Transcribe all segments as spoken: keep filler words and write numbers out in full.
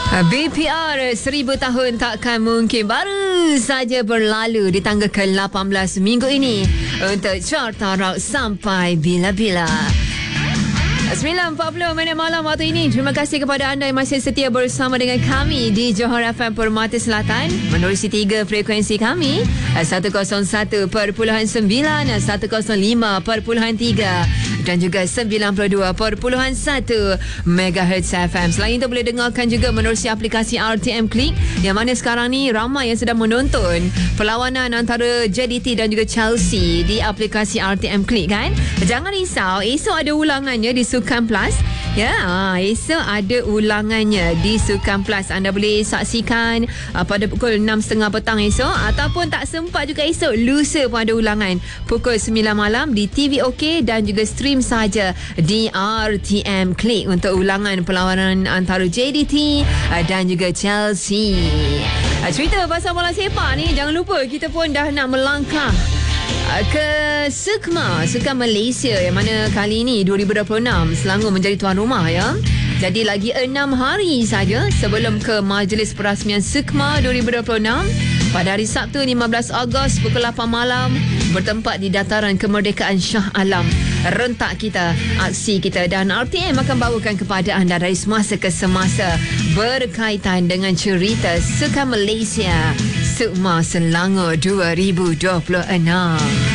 B P R seribu tahun takkan mungkin baru saja berlalu di tanggal ke lapan belas minggu ini untuk Carta Rock sampai bila-bila. sembilan empat puluh minit malam waktu ini. Terima kasih kepada anda yang masih setia bersama dengan kami di Johor F M Permata Selatan menerusi tiga frekuensi kami, seratus satu perpuluhan sembilan, seratus lima perpuluhan tiga dan juga sembilan puluh dua perpuluhan satu megahertz F M. Selain itu boleh dengarkan juga menerusi aplikasi R T M Click, yang mana sekarang ni ramai yang sedang menonton perlawanan antara J D T dan juga Chelsea di aplikasi R T M Click kan. Jangan risau, esok ada ulangannya di Sukan Plus. Ya, esok ada ulangannya di Sukan Plus. Anda boleh saksikan uh, pada pukul enam tiga puluh petang esok, ataupun tak sempat juga esok, lusa pun ada ulangan pukul sembilan malam di T V OK dan juga stream saja di R T M Click untuk ulangan perlawanan antara J D T uh, dan juga Chelsea. Uh, cerita pasal bola sepak ni, jangan lupa kita pun dah nak melangkah ke SUKMA, Sukan Malaysia, yang mana kali ini dua ribu dua puluh enam Selangor menjadi tuan rumah ya. Jadi lagi enam hari saja sebelum ke majlis perasmian SUKMA dua ribu dua puluh enam pada hari Sabtu lima belas Ogos pukul lapan malam bertempat di Dataran Kemerdekaan Shah Alam. Rentak kita, aksi kita, dan R T M akan bawakan kepada anda dari semasa ke semasa berkaitan dengan cerita Sukan Malaysia SUKMA Selangor dua ribu dua puluh enam.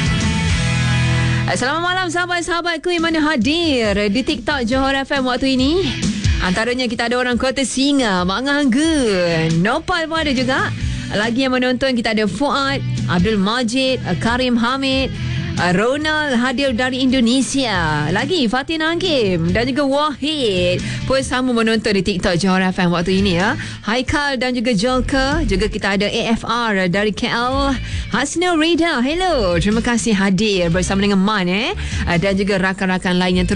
Selamat malam sahabat-sahabatku yang mana hadir di TikTok Johor F M waktu ini. Antaranya kita ada orang Kota Singa, Mak Nganggun, Nopal pun ada juga. Lagi yang menonton kita ada Fuad, Abdul Majid, Karim Hamid, Ronald hadir dari Indonesia. Lagi Fatin Hakim dan juga Wahid pun sama menonton di TikTok Johor F M waktu ini ya. Haikal dan juga Joker. Juga kita ada A F R dari K L, Hasna Rida. Hello, terima kasih hadir bersama dengan Man eh dan juga rakan-rakan lain yang terus